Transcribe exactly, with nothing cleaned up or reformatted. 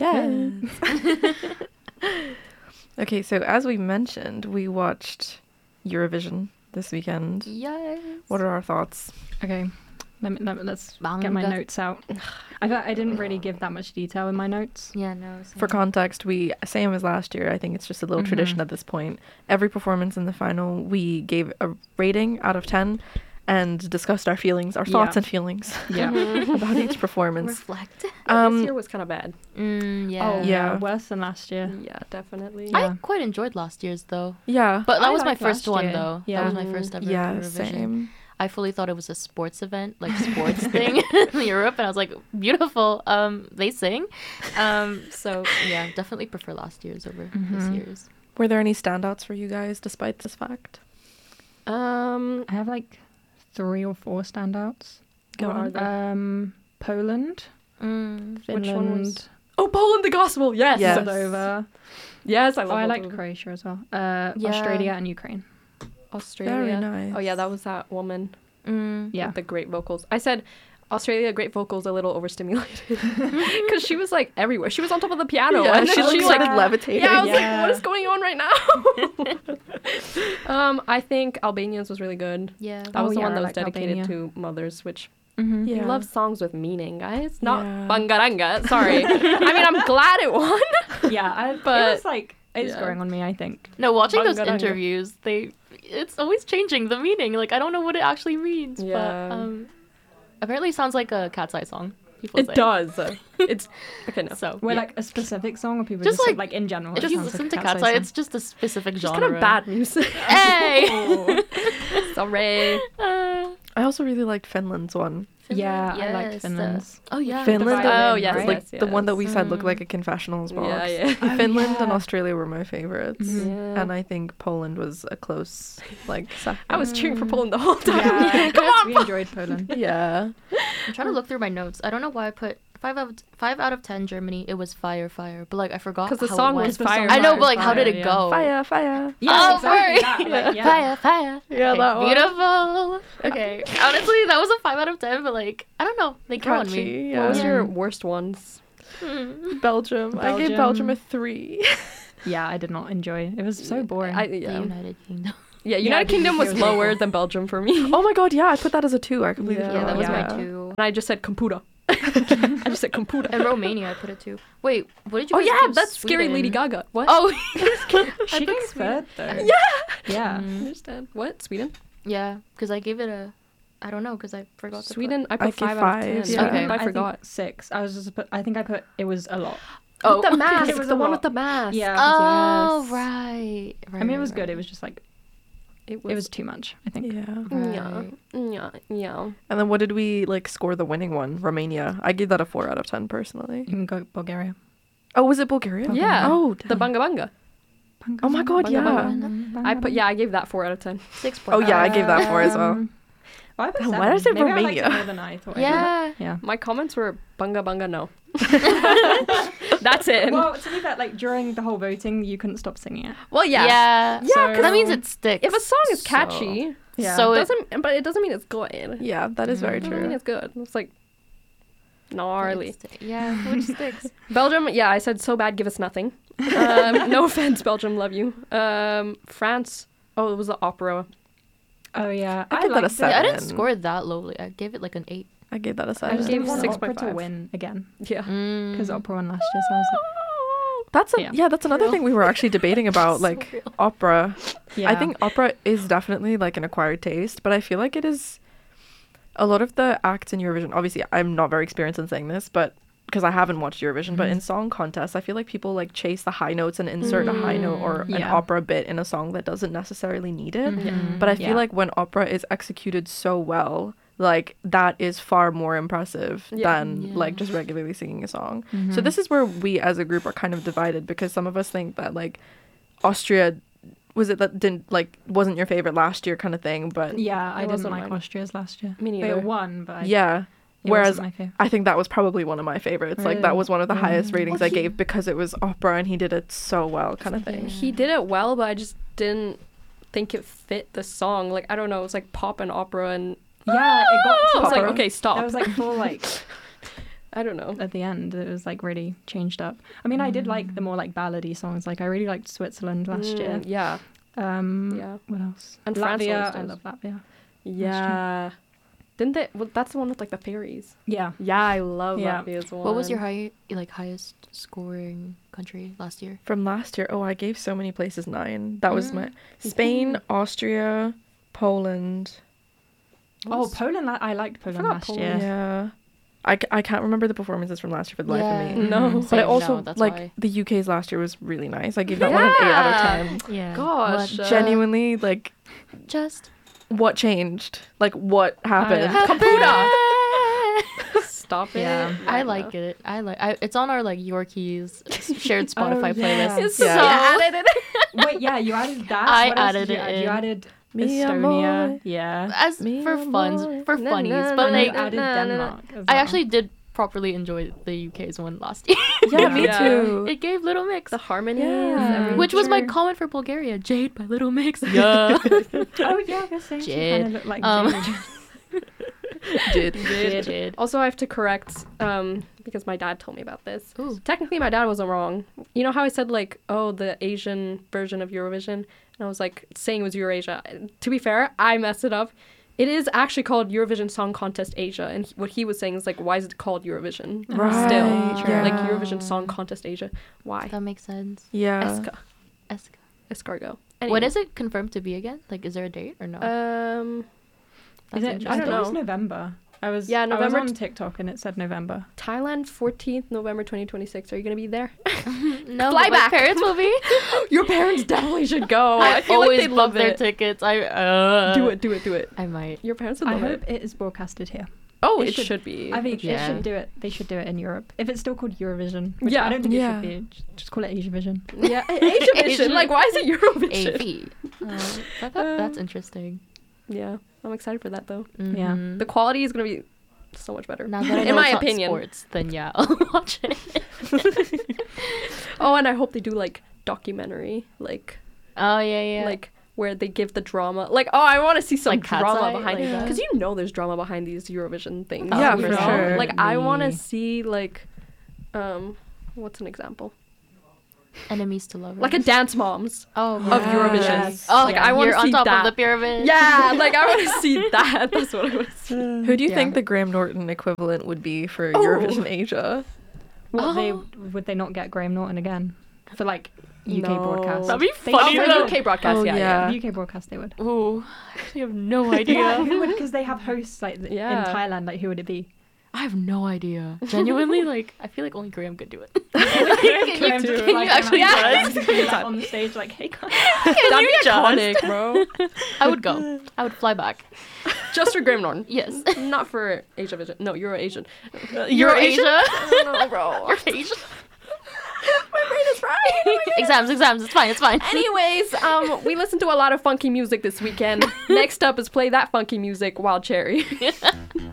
Yes. Okay, so as we mentioned, we watched Eurovision this weekend. Yes. What are our thoughts? Okay, let me, let me, let's Bang, get my got- notes out. I thought I didn't really give that much detail in my notes. Yeah, no. Same. For context, we, same as last year, I think it's just a little Mhm. tradition at this point. Every performance in the final, we gave a rating out of ten and discussed our feelings, our thoughts Yeah. and feelings Yeah. about each performance. Reflect. Yeah, Um, this year was kind of bad. Mm, yeah. Oh yeah. Yeah. worse than last year. Yeah, definitely. Yeah. I quite enjoyed last year's though. Yeah. But that I was my liked first last one year. though. Yeah. That was my first ever Yeah, Eurovision. same. I fully thought it was a sports event, like sports thing in Europe, and I was like, beautiful. Um, they sing. Um, so yeah, definitely prefer last year's over this Mhm. year's. Were there any standouts for you guys despite this fact? Um, I have like three or four standouts. Go What are on. they? Um, Poland, Mm. Finland, Which one was- oh, Poland the Gospel. Yes. Yes. Moldova. Yes, I love Oh, I Moldova. liked Croatia as well. Uh, Yeah. Australia and Ukraine. Australia. Very nice. Oh yeah, that was that woman Mm. Yeah. with the great vocals. I said Australia great vocals a little overstimulated because she was like everywhere. She was on top of the piano Yeah, and she, then like, she started like levitating. yeah, I was Yeah. like, what is going on right now? um, I think Albanians was really good. Yeah. That was Oh, the yeah, one I that was liked dedicated Albania. to mothers, which Mm-hmm. Yeah. we love songs with meaning, guys. Not Yeah. bangaranga. Sorry. I mean, I'm glad it won. Yeah, I, But- it was like it's yeah. growing on me. I think. No, watching those Bangaranga. interviews, they it's always changing the meaning. Like I don't know what it actually means. Yeah. But um, apparently it sounds like a Cat's Eye song. People It say. does. It's okay. No. So Well, yeah. like a specific song, or people Just just, like- like, like in general. if it you sounds listen like to a Cat's Eye Eye, song. it's just a specific Just genre. kind of bad music. Hey. Sorry. Uh, I also really liked Finland's one. Yeah, I liked yes, Finland's. Uh, oh yeah. Finland. violin, Oh, yes, right? Like yes, the one that we said looked Mm. like a confessionals box. Yeah, yeah. Oh, Finland and yeah. Australia were my favorites. Mhm. Yeah. And I think Poland was a close, like, second. I was cheering for Poland the whole time. Yeah, Come on. we enjoyed Poland. Yeah. I'm trying to look through my notes. I don't know why I put five out of five out of ten Germany. It was fire, fire. But like I forgot Because the how song it was went. fire. I know, Fire, but like how did fire, it yeah. go? Fire, fire. Yeah, Oh, exactly sorry. that. Like, yeah. Fire, fire. Yeah, Okay, that one. beautiful. Okay, honestly, that was a five out of ten. But like, I don't know, they grew on me. Catchy, What was yeah. your worst ones? Hmm. Belgium. I gave Belgium Belgium. a three. Yeah, I did not enjoy it. It was so boring. I, The yeah. United Kingdom. yeah, Yeah, United the Kingdom U K was was lower awful. than Belgium for me. Oh my god, yeah, I put that as a two. I completely Yeah, Yeah, that was forgot. my Yeah. two. And I just said computer. I just said computer. And Romania, I put it two. Wait, what did you? Oh guys yeah, give that's scary Sweden? Lady Gaga. What? Oh. she put came Sweden. third though. Yeah. Yeah. I Mm, understand. What? Sweden? yeah, because I gave it a. I don't know, because I forgot. To Sweden? I I put gave five, out of five, ten. yeah. Okay. I think forgot. six. I was just. Put, I think I put. It was a lot. Put. Oh. The mask. It was the a one lot. with the mask. Yeah. Oh yes. right. right. I mean, it was right, good. It right. was just like It was. it was too much. I think. Yeah. Yeah. Right. Yeah. Yeah. And then what did we like score the winning one? Romania. I gave that a four out of ten personally. You can go Bulgaria. Oh, was it Bulgaria? Yeah. Oh, The damn. banga banga. Oh my god, Banga yeah. I put. Yeah, I gave that four out of ten. Six Oh points. yeah, I gave that four as well. Um, well, I put Why seven. did I say Maybe I liked Romania? it more than I thought. I Yeah. would. Yeah. My comments were banga banga no. That's it. Well, to be fair, like during the whole voting, you couldn't stop singing it. Well, yeah. Yeah. Yeah, So- 'cause That means it sticks. If a song is So- catchy, Yeah. So it it, doesn't. But it doesn't mean it's good. Yeah, that is very It doesn't mean true. it's good. It's like gnarly. it sti- yeah, which sticks. Belgium, yeah, I said so bad, give us nothing. Um, no offense, Belgium, love you. Um, France, oh, it was the opera. Oh yeah. I give that a liked it. seven. Yeah, I didn't score it that lowly. I gave it like an eight. I gave that a I seven. just gave didn't want six opera point to five. win again Yeah. because Mm. opera won last year. So I was That's a, Yeah. yeah. That's another Real. thing we were actually debating about, So like real. opera. like, yeah. I think opera is definitely like an acquired taste, but I feel like it is a lot of the acts in Eurovision. Obviously, I'm not very experienced in saying this, but because I haven't watched Eurovision, but Mhm. in song contests, I feel like people like chase the high notes and insert a high note or Mm, an yeah. opera bit in a song that doesn't necessarily need it. Mhm. But I feel Yeah. like when opera is executed so well, like that is far more impressive Yeah. than Yeah. like just regularly singing a song. Mhm. So this is where we as a group are kind of divided, because some of us think that like Austria was it that didn't like wasn't your favorite last year kind of thing, but yeah, Yeah, I It didn't wasn't like mine. Austria's last year. Me They neither. won, but I, it whereas wasn't my favorite. I think that was probably one of my favorites. Like that Really? was one of the highest Mm. ratings Well, I he- gave because it was opera and he did it so well kind of thing. He did it well, but I just didn't think it fit the song. Like, I don't know, it was like pop and opera, and Yeah, it got I to was like, Opera. okay, stop. There was like full like I don't know. at the end. It was like really changed up. I mean, I did like the more like ballady songs. Like I really liked Switzerland last Mm, year. Yeah. Um, Yeah. What else? And France always Latvia. I does. love Latvia. Yeah. Didn't they? Well, that's the one with like the fairies. Yeah. Yeah, I love Yeah. Latvia's one. What was your high, like highest scoring country last year? From last year, oh, I gave so many places nine. That was Mm. my Spain, Austria, Poland. Oh, Poland. I I liked Poland forgot last Poland. year. Yeah. I, c- I can't remember the performances from last year for the life of me. Yeah. No. Mhm. But I Same, also, no, that's like, why. the U K's last year was really nice. I gave that one an eight out of ten. Yeah. Gosh. What- uh, Genuinely, like, Just what changed? Like, what happened? Uh, Caputa. Stop it. Yeah. I like it. I like. I, it's on our like Yorkies shared Spotify yeah. playlist. It's so Yeah. Wait, yeah, you added that. I What else added did you it add? You in. added Mi Estonia. amore. Yeah. as Me for funs, amore. for Na, funnies, na, but And like you added na, na, na. Denmark. as I well. actually did properly enjoy the U K's one last year. Yeah, me Yeah. too. It gave Little Mix, The harmonies. Yeah. everything. which was my True. comment for Bulgaria. Jade by Little Mix. Yeah. Oh yeah, I was saying she Jade. kind of looked like Um, Jade. Did. Jade. Jade. Also, I have to correct, um, because my dad told me about this. Ooh. Technically, my dad wasn't wrong. You know how I said, like, oh, the Asian version of Eurovision? And I was, like, saying it was Eurasia. To be fair, I messed it up. It is actually called Eurovision Song Contest Asia. And he- what he was saying is, like, why is it called Eurovision? Right, Still. yeah. Like, Eurovision Song Contest Asia. Why? That makes sense. Yeah. Esca. Eska. Escargot. When is it confirmed to be again? Like, is there a date or no? Um, Is That's it? I I don't thought it was know. November. I was Yeah, November I was on t- TikTok and it said November. Thailand, fourteenth November twenty twenty-six. Are you going to be there? no, fly but my back. parents will be. Your parents definitely should go. I, I feel like always they'd book love their it. tickets. I uh, Do it, do it, do it. I might. Your parents would I love hope it. it is broadcasted here. Oh, it it should- should, be. I think Yeah. it should do it. They should do it in Europe. If it's still called Eurovision, which Yeah. I don't think Yeah. it should be. Just- Just call it Asiavision. Yeah, Asia Vision. Asian- Like, why is it Eurovision? A V. Uh, that, that, that's interesting. Yeah, I'm excited for that though. Yeah. Mhm. The quality is gonna be so much better. Now that I know in my it's not opinion. sports, then yeah, I'll watch it. Oh, and I hope they do like documentary, like Oh yeah, yeah. like where they give the drama. Like, oh, I want to see some Like Cat's drama Eye, behind like it that? because you know there's drama behind these Eurovision things. Oh, Yeah, you for know? sure. Like, I want to Definitely. see like, um, what's an example? enemies to lovers. Like a Dance Moms oh of Yes. Eurovision. Oh, like I want you're to on see top that. of the pyramid. Yeah, like I want to see that. That's what I want to see. Who do you Yeah. think the Graham Norton equivalent would be for Oh. Eurovision Asia? What they Oh. would they not get Graham Norton again for like U K No. broadcast? That'd be They- funny Oh, though. for U K broadcast, Oh, yeah, yeah. U K broadcast they would. Ooh, I actually have no Yeah, idea. who would? Because they have hosts like th- Yeah. in Thailand. Like who would it be? I have no idea. Genuinely, like I feel like only Graham could do it. Graham you- just can fly you actually down just? like, on the stage like, hey guys. That'd be you just? iconic, bro. I would go. I would fly back. Just for Graham Norton. Yes. Not for Asia Vision. No, Euro Asian. You're Asia. No, bro. You're Asia. My brain is fried. Exams, exams. It's fine. It's fine. Anyways, um, we listened to a lot of funky music this weekend. Next up is Play That Funky Music, Wild Cherry.